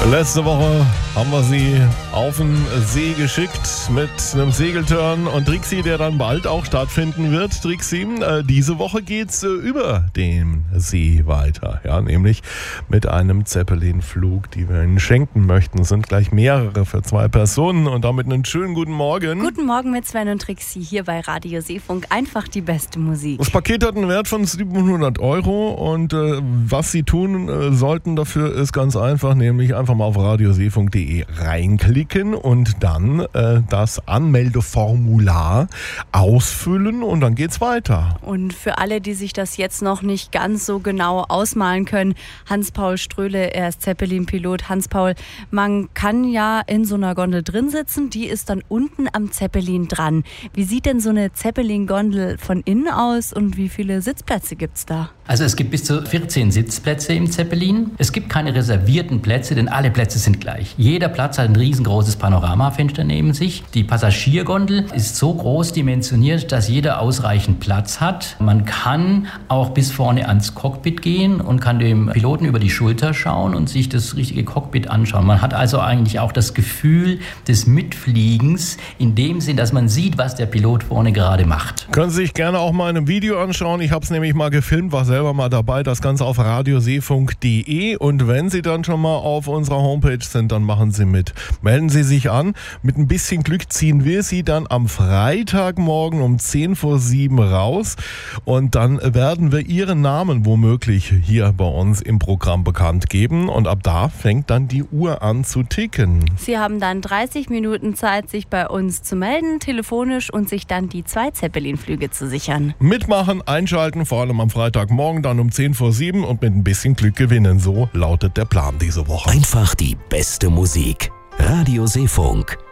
Letzte Woche haben wir sie auf den See geschickt mit einem Segeltörn und Trixie, der dann bald auch stattfinden wird. Trixie, diese Woche geht's über den See weiter, ja, nämlich mit einem Zeppelin-Flug, die wir Ihnen schenken möchten. Es sind gleich mehrere für 2 Personen und damit einen schönen guten Morgen. Guten Morgen mit Sven und Trixie hier bei Radio Seefunk. Einfach die beste Musik. Das Paket hat einen Wert von 700 € und was Sie tun sollten dafür ist ganz einfach, nämlich einfach mal auf radioseefunk.de reinklicken und dann das Anmeldeformular ausfüllen und dann geht's weiter. Und für alle, die sich das jetzt noch nicht ganz so genau ausmalen können, Hans-Paul Ströhle, er ist Zeppelin-Pilot. Hans-Paul, man kann ja in so einer Gondel drin sitzen, die ist dann unten am Zeppelin dran. Wie sieht denn so eine Zeppelin-Gondel von innen aus und wie viele Sitzplätze gibt's da? Also es gibt bis zu 14 Sitzplätze im Zeppelin. Es gibt keine reservierten Plätze, denn alle Plätze sind gleich. Jeder Platz hat ein riesengroßes Panoramafenster neben sich. Die Passagiergondel ist so groß dimensioniert, dass jeder ausreichend Platz hat. Man kann auch bis vorne ans Cockpit gehen und kann dem Piloten über die Schulter schauen und sich das richtige Cockpit anschauen. Man hat also eigentlich auch das Gefühl des Mitfliegens in dem Sinn, dass man sieht, was der Pilot vorne gerade macht. Können Sie sich gerne auch mal in einem Video anschauen. Ich habe es nämlich mal gefilmt, war selber mal dabei. Das Ganze auf radioseefunk.de und wenn Sie dann schon mal auf unserer Homepage sind, dann machen Sie mit. Melden Sie sich an. Mit ein bisschen Glück ziehen wir Sie dann am Freitagmorgen um 6:50 raus und dann werden wir Ihren Namen womöglich hier bei uns im Programm bekannt geben und ab da fängt dann die Uhr an zu ticken. Sie haben dann 30 Minuten Zeit, sich bei uns zu melden, telefonisch und sich dann die 2 Zeppelin-Flüge zu sichern. Mitmachen, einschalten, vor allem am Freitagmorgen dann um 6:50 und mit ein bisschen Glück gewinnen. So lautet der Plan diese Woche. Einfach die beste Musik. Radio Seefunk.